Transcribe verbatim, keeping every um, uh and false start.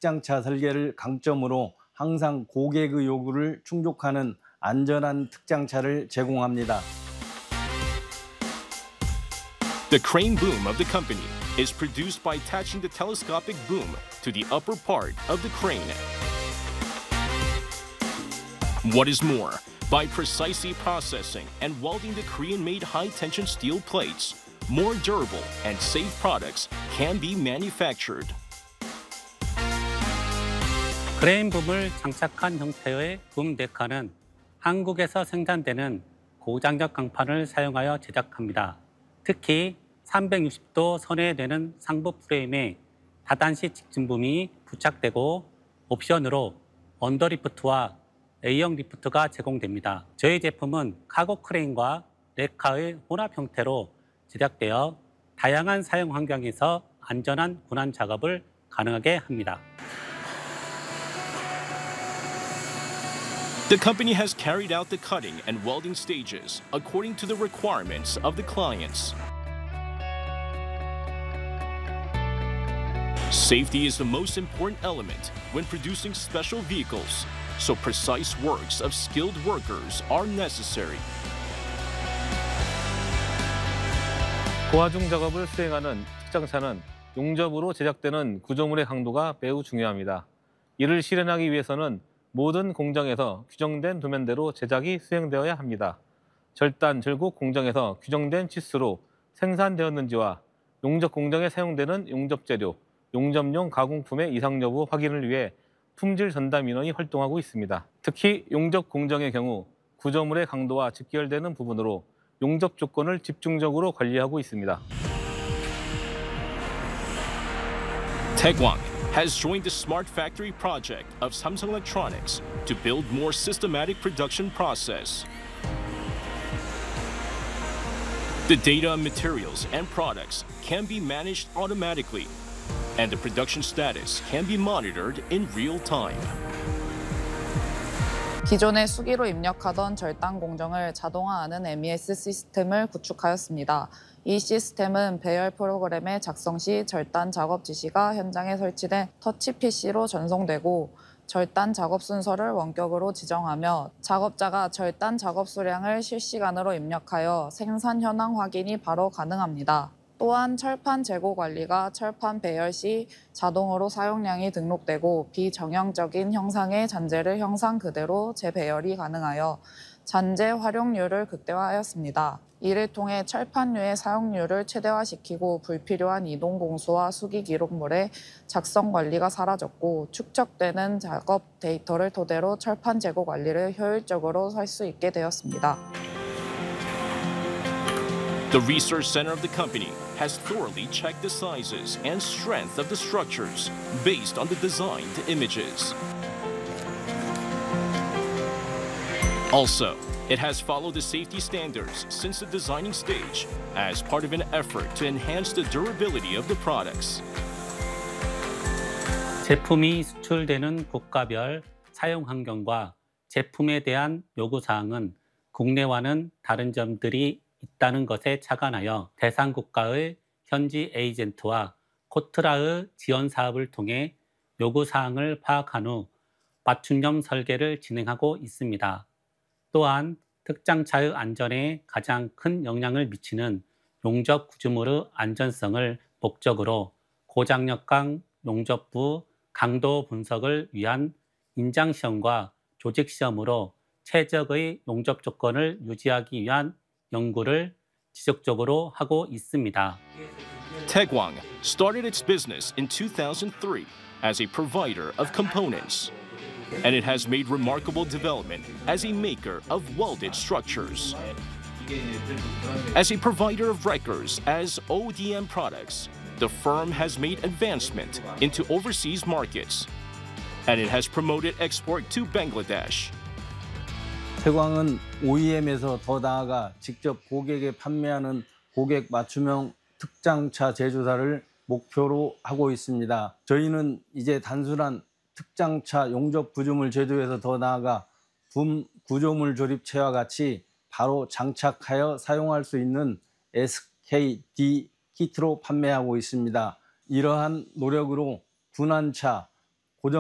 특장차 설계를 강점으로 항상 고객의 요구를 충족하는 안전한 특장차를 제공합니다. The crane boom of the company is produced by attaching the telescopic boom to the upper part of the crane. What is more, by precisely processing and welding the Korean-made high-tension steel plates, more durable and safe products can be manufactured. 크레인 붐을 장착한 형태의 붐 데카는 한국에서 생산되는 고장력 강판을 사용하여 제작합니다. 특히 삼백육십 도 선에 되는 상부 프레임에 다단시 직진붐이 부착되고 옵션으로 언더리프트와 A형 리프트가 제공됩니다. 저희 제품은 카고 크레인과 레카의 혼합 형태로 제작되어 다양한 사용 환경에서 안전한 군환 작업을 가능하게 합니다. The company has carried out the cutting and welding stages according to the requirements of the clients. Safety is the most important element when producing special vehicles, so precise works of skilled workers are necessary. 고하중 작업을 수행하는 특장차는 용접으로 제작되는 구조물의 강도가 매우 중요합니다. 이를 실현하기 위해서는 모든 공정에서 규정된 도면대로 제작이 수행되어야 합니다. 절단, 절곡 공정에서 규정된 치수로 생산되었는지와 용접 공정에 사용되는 용접 재료, 용접용 가공품의 이상 여부 확인을 위해 품질 전담 인원이 활동하고 있습니다. 특히 용접 공정의 경우 구조물의 강도와 직결되는 부분으로 용접 조건을 집중적으로 관리하고 있습니다. Taegwang has joined the Smart Factory project of Samsung Electronics to build more systematic production process. The data on materials and products can be managed automatically, and the production status can be monitored in real time. 기존의 수기로 입력하던 절단 공정을 자동화하는 엠이에스 시스템을 구축하였습니다. 이 시스템은 배열 프로그램의 작성 시 절단 작업 지시가 현장에 설치된 터치 피시로 전송되고 절단 작업 순서를 원격으로 지정하며 작업자가 절단 작업 수량을 실시간으로 입력하여 생산 현황 확인이 바로 가능합니다. 또한 철판 재고 관리가 철판 배열 시 자동으로 사용량이 등록되고 비정형적인 형상의 잔재를 형상 그대로 재배열이 가능하여 잔재 활용률을 극대화하였습니다. 이를 통해 철판류의 사용률을 최대화시키고 불필요한 이동 공수와 수기 기록물의 작성 관리가 사라졌고 축적되는 작업 데이터를 토대로 철판 재고 관리를 효율적으로 할 수 있게 되었습니다. The research center of the company has thoroughly checked the sizes and strength of the structures based on the designed images. Also, it has followed the safety standards since the designing stage as part of an effort to enhance the durability of the products. 제품이 수출되는 국가별 사용 환경과 제품에 대한 요구사항은 국내와는 다른 점들이 있다는 것에 착안하여 대상 국가의 현지 에이전트와 코트라의 지원 사업을 통해 요구사항을 파악한 후 맞춤형 설계를 진행하고 있습니다. 또한 특장차의 안전에 가장 큰 영향을 미치는 용접 구조물의 안전성을 목적으로 고장력강 용접부 강도 분석을 위한 인장시험과 조직시험으로 최적의 용접 조건을 유지하기 위한 연구를 지속적으로 하고 있습니다. Taegwang started its business in two thousand three as a provider of components, and it has made remarkable development as a maker of welded structures. As a provider of wreckers as O D M products, the firm has made advancement into overseas markets, and it has promoted export to Bangladesh. 태광은 오이엠에서 더 나아가 직접 고객에 판매하는 고객 맞춤형 특장차 제조사를 목표로 하고 있습니다. 저희는 이제 단순한 특장차 용접 구조물 제조에서 더 나아가 붐 구조물 조립체와 같이 바로 장착하여 사용할 수 있는 에스케이디 키트로 판매하고 있습니다. 이러한 노력으로 군환차,